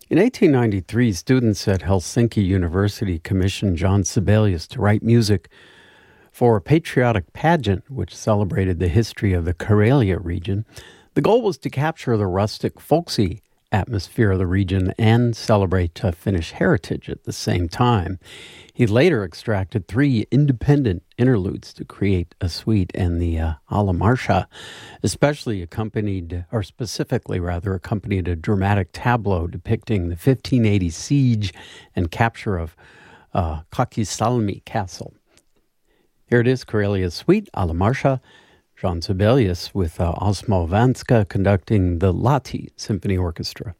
In 1893, students at Helsinki University commissioned John Sibelius to write music for a patriotic pageant which celebrated the history of the Karelia region. The goal was to capture the rustic, folksy atmosphere of the region and celebrate Finnish heritage at the same time. He later extracted 3 independent interludes to create a suite, and the Alamarsha specifically accompanied a dramatic tableau depicting the 1580 siege and capture of Kakisalmi Castle. Here it is, Karelia's suite, Alamarsha, John Sibelius with Osmo Vanska conducting the Lahti Symphony Orchestra.